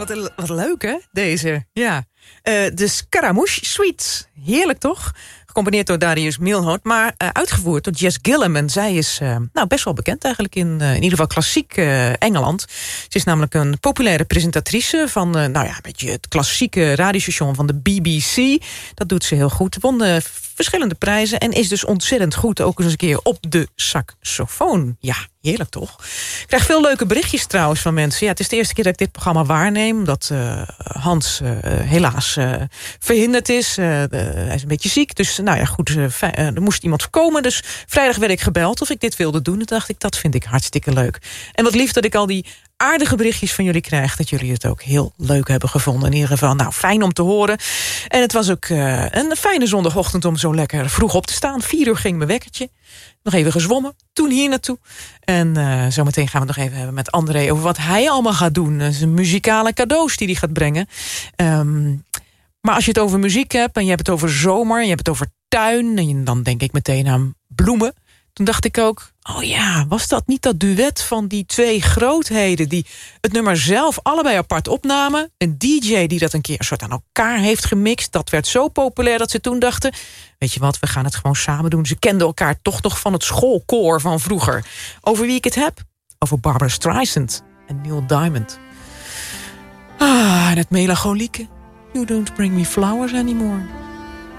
Wat leuk, hè, deze. Ja. De Scaramouche Suite. Heerlijk, toch? Gecomponeerd door Darius Milhaud, maar uitgevoerd door Jess Gillum. En zij is best wel bekend eigenlijk in ieder geval klassiek Engeland. Ze is namelijk een populaire presentatrice van een beetje het klassieke radiostation van de BBC. Dat doet ze heel goed. Won verschillende prijzen en is dus ontzettend goed ook eens een keer op de saxofoon. Ja, heerlijk toch? Ik krijg veel leuke berichtjes trouwens van mensen. Ja, het is de eerste keer dat ik dit programma waarneem, omdat Hans helaas verhinderd is. Hij is een beetje ziek, dus er moest iemand komen. Dus vrijdag werd ik gebeld of ik dit wilde doen. Toen dacht ik, dat vind ik hartstikke leuk. En wat lief dat ik al die aardige berichtjes van jullie krijg, dat jullie het ook heel leuk hebben gevonden. In ieder geval, fijn om te horen. En het was ook een fijne zondagochtend om zo lekker vroeg op te staan. 4 uur ging mijn wekkertje. Nog even gezwommen, toen hier naartoe. En zometeen gaan we het nog even hebben met André over wat hij allemaal gaat doen. Zijn muzikale cadeaus die hij gaat brengen. Maar als je het over muziek hebt en je hebt het over zomer, je hebt het over tuin, en dan denk ik meteen aan bloemen. Toen dacht ik ook, oh ja, was dat niet dat duet van die 2 grootheden die het nummer zelf allebei apart opnamen? Een DJ die dat een keer een soort aan elkaar heeft gemixt. Dat werd zo populair dat ze toen dachten, weet je wat, we gaan het gewoon samen doen. Ze kenden elkaar toch nog van het schoolkoor van vroeger. Over wie ik het heb? Over Barbra Streisand en Neil Diamond. En het melancholieke. You don't bring me flowers anymore.